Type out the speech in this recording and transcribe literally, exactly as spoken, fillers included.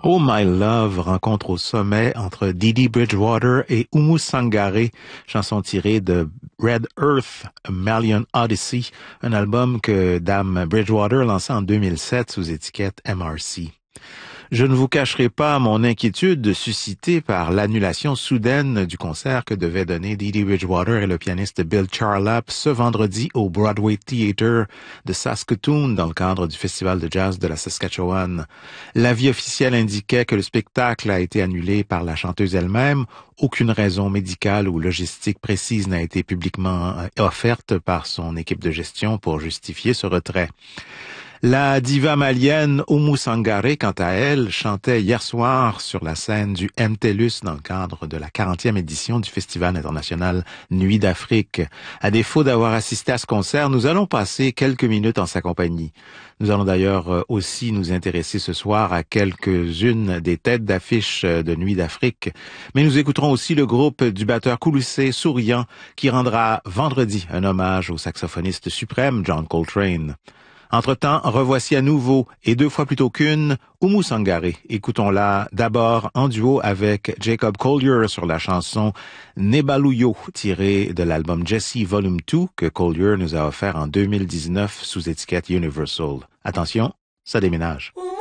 Oh My Love, rencontre au sommet entre Dee Dee Bridgewater et Oumou Sangaré, chanson tirée de Red Earth, A Malian Odyssey, un album que Dame Bridgewater lança en deux mille sept sous étiquette M R C. Je ne vous cacherai pas mon inquiétude suscitée par l'annulation soudaine du concert que devaient donner Dee Dee Bridgewater et le pianiste Bill Charlap ce vendredi au Broadway Theatre de Saskatoon dans le cadre du Festival de jazz de la Saskatchewan. L'avis officiel indiquait que le spectacle a été annulé par la chanteuse elle-même. Aucune raison médicale ou logistique précise n'a été publiquement offerte par son équipe de gestion pour justifier ce retrait. La diva malienne Oumou Sangaré, quant à elle, chantait hier soir sur la scène du M T L U S dans le cadre de la quarantième édition du Festival international Nuit d'Afrique. À défaut d'avoir assisté à ce concert, nous allons passer quelques minutes en sa compagnie. Nous allons d'ailleurs aussi nous intéresser ce soir à quelques-unes des têtes d'affiche de Nuit d'Afrique. Mais nous écouterons aussi le groupe du batteur Kouloussé Souriant qui rendra vendredi un hommage au saxophoniste suprême John Coltrane. Entre-temps, revoici à nouveau, et deux fois plutôt qu'une, Oumou Sangaré. Écoutons-la d'abord en duo avec Jacob Collier sur la chanson Nebaluyo, tirée de l'album Jesse Volume deux que Collier nous a offert en deux mille dix-neuf sous étiquette Universal. Attention, ça déménage.